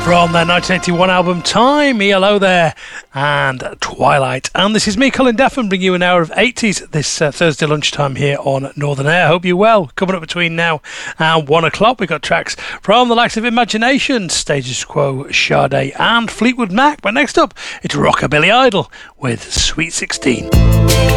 From their 1981 album Time, ELO there, and Twilight. And this is me, Colin Daffin, bringing you an hour of 80s this Thursday lunchtime here on Northern Air. Hope you're well. Coming up between now and 1 o'clock, we've got tracks from the likes of Imagination, Status Quo, Sade and Fleetwood Mac. But next up, it's Rockabilly Idol with Sweet 16.